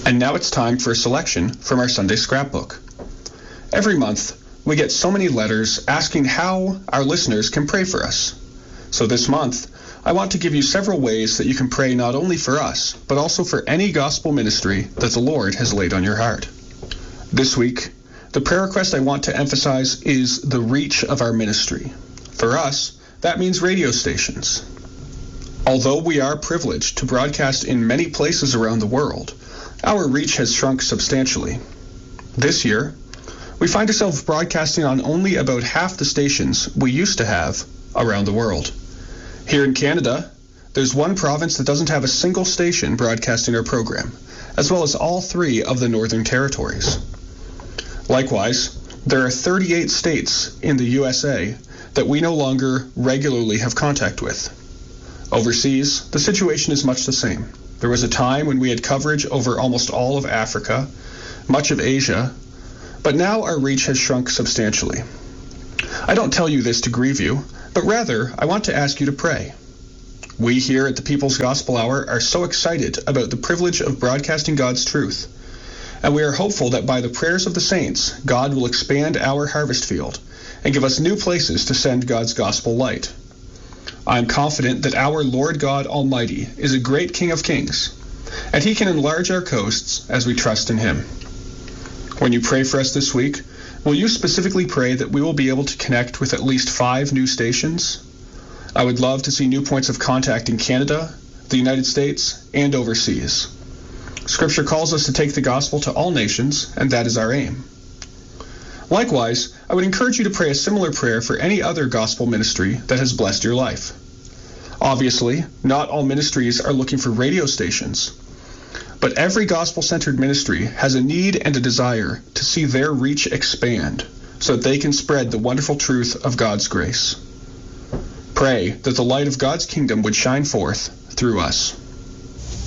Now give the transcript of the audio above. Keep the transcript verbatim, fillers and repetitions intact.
And now it's time for a selection from our Sunday scrapbook. Every month, we get so many letters asking how our listeners can pray for us. So this month, I want to give you several ways that you can pray not only for us, but also for any gospel ministry that the Lord has laid on your heart. This week, the prayer request I want to emphasize is the reach of our ministry. For us, that means radio stations. Although we are privileged to broadcast in many places around the world, our reach has shrunk substantially. This year, we find ourselves broadcasting on only about half the stations we used to have around the world. Here in Canada, there's one province that doesn't have a single station broadcasting our program, as well as all three of the Northern Territories. Likewise, there are thirty-eight states in the U S A that we no longer regularly have contact with. Overseas, the situation is much the same. There was a time when we had coverage over almost all of Africa, much of Asia, but now our reach has shrunk substantially. I don't tell you this to grieve you, but rather I want to ask you to pray. We here at the People's Gospel Hour are so excited about the privilege of broadcasting God's truth, and we are hopeful that by the prayers of the saints, God will expand our harvest field and give us new places to send God's gospel light. I am confident that our Lord God Almighty is a great King of Kings, and He can enlarge our coasts as we trust in Him. When you pray for us this week, will you specifically pray that we will be able to connect with at least five new stations? I would love to see new points of contact in Canada, the United States, and overseas. Scripture calls us to take the gospel to all nations, and that is our aim. Likewise, I would encourage you to pray a similar prayer for any other gospel ministry that has blessed your life. Obviously, not all ministries are looking for radio stations, but every gospel-centered ministry has a need and a desire to see their reach expand so that they can spread the wonderful truth of God's grace. Pray that the light of God's kingdom would shine forth through us.